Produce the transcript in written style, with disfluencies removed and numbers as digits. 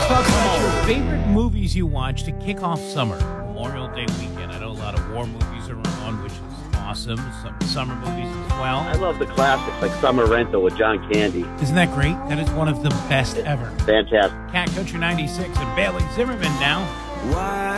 Talk about your favorite movies you watch to kick off summer. Memorial Day weekend. I know a lot of war movies are on, which is awesome. Some summer movies as well. I love the classics like Summer Rental with John Candy. Isn't that great? That is one of the best ever. Fantastic. Cat Country 96 and Bailey Zimmerman now. Why?